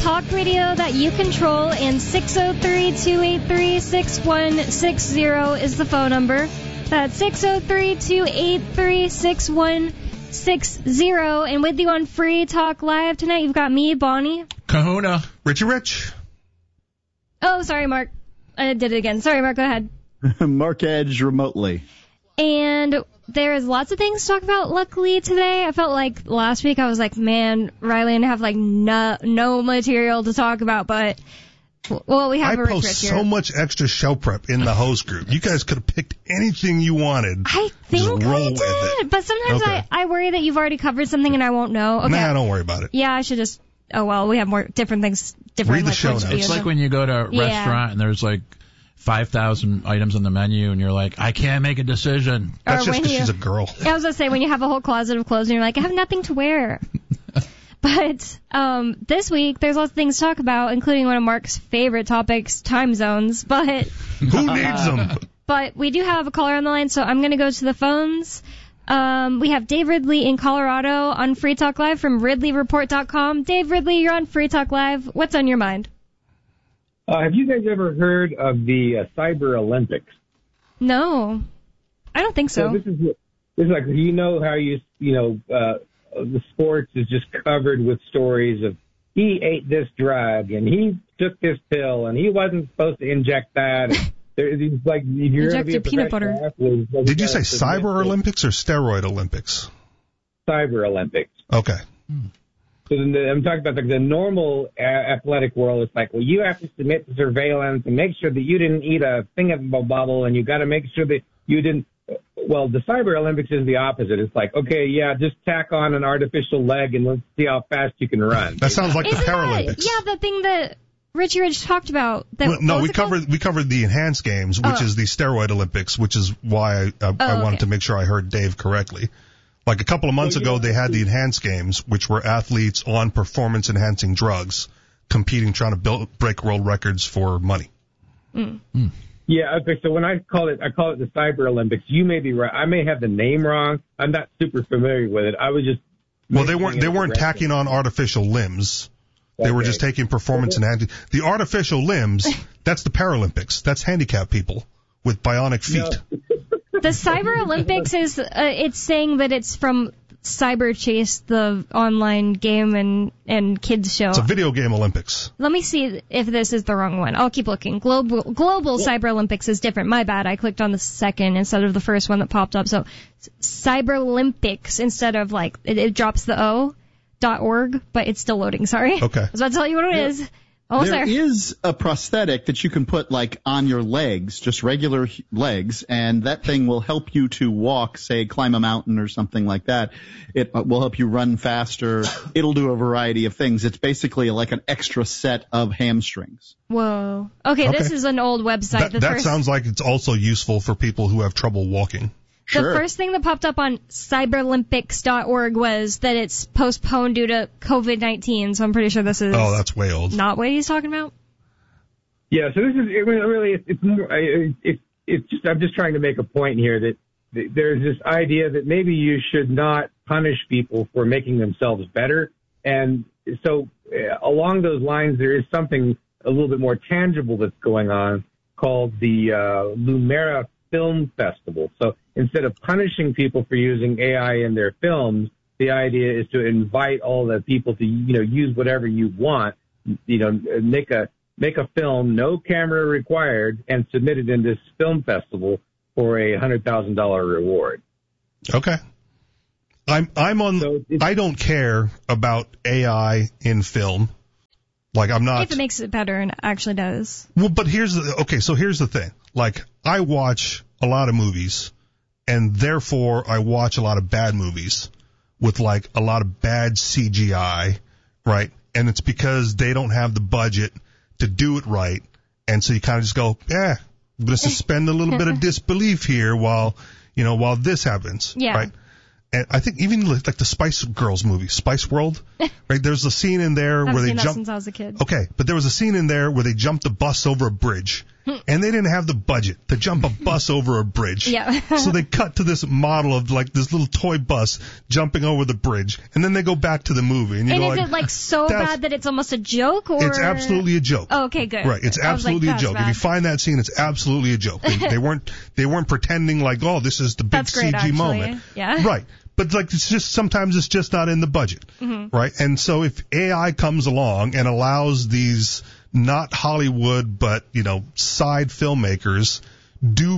talk radio that you control, and 603-283-6160 is the phone number. That's 603-283-6160. And with you on Free Talk Live tonight, you've got me, Bonnie. Kahuna. Richie Rich. Oh, sorry, Mark. I did it again. Sorry, Mark, go ahead. Mark Edge remotely. And there's lots of things to talk about, luckily, today. I felt like last week I was like, man, Riley and I have like no material to talk about, but, well, we have a Rich Rich here. I post so much extra show prep in the host group. You guys could have picked anything you wanted. I think I did, but sometimes I worry that you've already covered something and I won't know. Okay. Nah, don't worry about it. Yeah, I should just, oh, well, we have more different things. Read the show notes. It's like when you go to a restaurant and there's like 5,000 items on the menu, and you're like, I can't make a decision. That's just because she's a girl. I was going to say, when you have a whole closet of clothes, and you're like, I have nothing to wear. But this week, there's lots of things to talk about, including one of Mark's favorite topics, time zones. But who needs them? But we do have a caller on the line, so I'm going to go to the phones. We have Dave Ridley in Colorado on Free Talk Live from RidleyReport.com. Dave Ridley, you're on Free Talk Live. What's on your mind? Have you guys ever heard of the Cyber Olympics? No, I don't think so. This is like, you know how the sports is just covered with stories of he ate this drug and he took this pill and he wasn't supposed to inject that. And like, if you're going to be a peanut butter. Athlete, did you say Cyber Olympics or Steroid Olympics? Cyber Olympics. Okay. So I'm talking about the normal athletic world. It's like, well, you have to submit to surveillance and make sure that you didn't eat a thing of a bubble, and you got to make sure that you didn't. Well, the Cyber Olympics is the opposite. It's like, okay, yeah, just tack on an artificial leg and let's see how fast you can run. That sounds like the Paralympics. The thing that Richie Rich talked about. We covered the enhanced games, which is the Steroid Olympics, which is why I wanted to make sure I heard Dave correctly. Like a couple of months ago, they had the enhanced games, which were athletes on performance-enhancing drugs competing, trying to break world records for money. Yeah, okay, so when I call it the Cyber Olympics. You may be right. I may have the name wrong. I'm not super familiar with it. I was just... Well, they weren't tacking on artificial limbs. They were just taking performance-enhancing... The artificial limbs, that's the Paralympics. That's handicapped people with bionic feet. No. The Cyber Olympics is, it's saying that it's from Cyber Chase, the online game and kids show. It's a video game Olympics. Let me see if this is the wrong one. I'll keep looking. Global Cyber Olympics is different. My bad. I clicked on the second instead of the first one that popped up. So Cyber Olympics instead of like, it drops the .org, but it's still loading. Sorry. Okay. I was about to tell you what it is. There is a prosthetic that you can put like on your legs, just regular legs, and that thing will help you to walk, say climb a mountain or something like that. It will help you run faster. It'll do a variety of things. It's basically like an extra set of hamstrings. Whoa. Okay, this is an old website. That sounds like it's also useful for people who have trouble walking. The first thing that popped up on cyberolympics.org was that it's postponed due to COVID-19, so I'm pretty sure this is... Oh, that's way old. Not what he's talking about? Yeah, so this is it's just, I'm just trying to make a point here that there's this idea that maybe you should not punish people for making themselves better. And so along those lines, there is something a little bit more tangible that's going on called the Lumera Film Festival. So instead of punishing people for using AI in their films, the idea is to invite all the people to, use whatever you want, make a film, no camera required, and submit it in this film festival for a $100,000 reward. Okay. I don't care about AI in film. Like, I'm not... If it makes it better, and it actually does. Well, but here's the thing. Like, I watch a lot of movies, and therefore I watch a lot of bad movies with, like, a lot of bad CGI, right? And it's because they don't have the budget to do it right, and so you kind of just go, I'm going to suspend a little bit of disbelief here while this happens, right? And I think even like the Spice Girls movie, Spice World, right? There's a scene in there where they jump. Since I was a kid. Okay, but there was a scene in there where they jumped the bus over a bridge, and they didn't have the budget to jump a bus over a bridge. Yeah. So they cut to this model of like this little toy bus jumping over the bridge, and then they go back to the movie. And, is like, it like so bad that it's almost a joke? Or? It's absolutely a joke. Oh, okay, good. Right, it's absolutely a joke. Bad. If you find that scene, it's absolutely a joke. They weren't pretending like, oh, this is the big great, CG actually. moment. Yeah. Right. But like sometimes it's just not in the budget. Mm-hmm. Right? And so if AI comes along and allows these not Hollywood but, side filmmakers do